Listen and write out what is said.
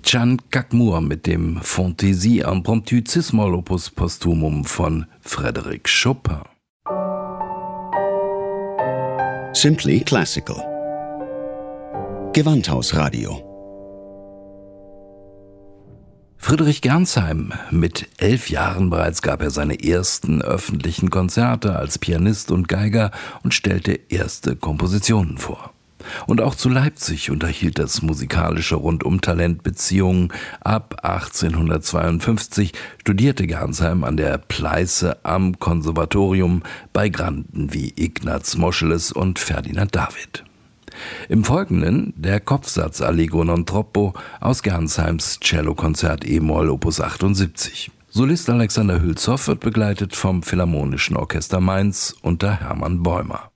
Can Kakmur mit dem Fantaisie impromptu Cis-Moll Opus Posthumum von Frédéric Chopin. Simply Classical. Gewandhausradio. Friedrich Gernsheim. Mit 11 Jahren bereits gab er seine ersten öffentlichen Konzerte als Pianist und Geiger und stellte erste Kompositionen vor. Und auch zu Leipzig unterhielt das musikalische Rundumtalent Beziehungen. Ab 1852 studierte Gernsheim an der Pleiße am Konservatorium bei Granden wie Ignaz Moscheles und Ferdinand David. Im Folgenden der Kopfsatz Allegro non troppo aus Gernsheims Cellokonzert e-Moll Opus 78. Solist Alexander Hülshoff wird begleitet vom Philharmonischen Orchester Mainz unter Hermann Bäumer.